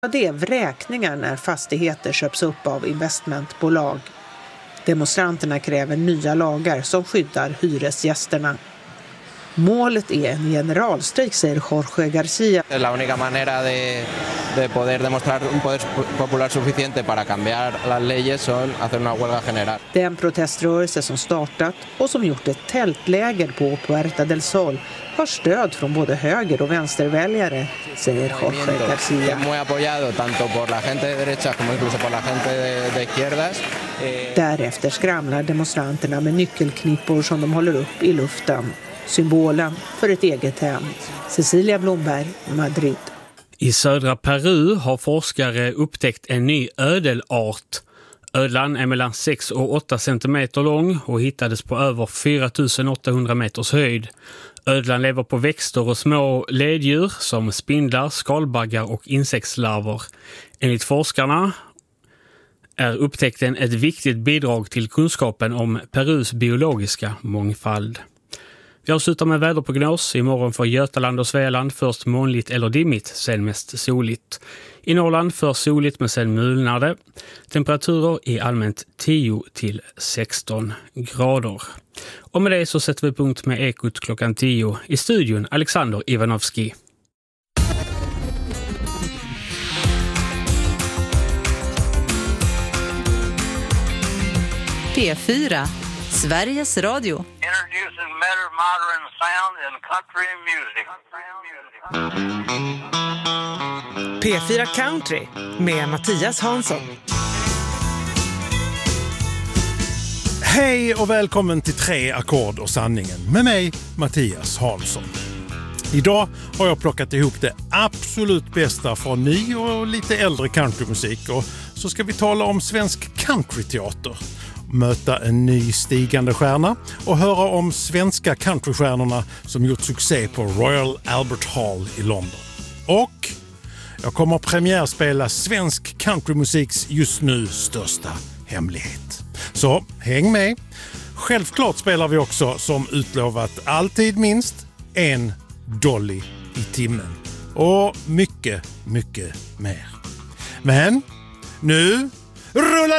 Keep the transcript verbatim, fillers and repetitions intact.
Det är vräkningar när fastigheter köps upp av investmentbolag. Demonstranterna kräver nya lagar som skyddar hyresgästerna. Målet är en generalstrejk, säger Jorge García. La única manera de, de poder demostrar un poder popular suficiente para cambiar las leyes son hacer una huelga general. Den proteströrelse som startat och som gjort ett tältläger på Puerta del Sol har stöd från både höger- och vänsterväljare, säger Jorge García. Muy apoyado tanto por la gente de derecha como incluso por la gente de, de izquierdas. Därefter skramlar demonstranterna med nyckelknippor som de håller upp i luften. Symbolen för ett eget hem. Cecilia Blomberg, Madrid. I södra Peru har forskare upptäckt en ny ödelart. Ödlan är mellan sex och åtta centimeter lång och hittades på över fyra tusen åttahundra meters höjd. Ödlan lever på växter och små leddjur som spindlar, skalbaggar och insektslarver. Enligt forskarna är upptäckten ett viktigt bidrag till kunskapen om Perus biologiska mångfald. Vi avslutar med väderprognos. Imorgon för Götaland och Svealand först molnigt eller dimmigt, sen mest soligt. I Norrland först soligt men sen mulnade. Temperaturer i allmänt tio till sexton grader. Och med det så sätter vi punkt med Ekot klockan tio. I studion Alexander Ivanovski. P fyra, Sveriges Radio. Introducing better modern sound in country music. P fyra Country med Mattias Hansson. Hej och välkommen till Tre ackord och sanningen med mig, Mattias Hansson. Idag har jag plockat ihop det absolut bästa från ny och lite äldre countrymusik, och så ska vi tala om svensk countryteater, möta en ny stigande stjärna och höra om svenska countrystjärnorna som gjort succé på Royal Albert Hall i London. Och jag kommer premiärspela svensk countrymusiks just nu största hemlighet. Så häng med. Självklart spelar vi också som utlovat alltid minst en dolly i timmen. Och mycket, mycket mer. Men nu rullar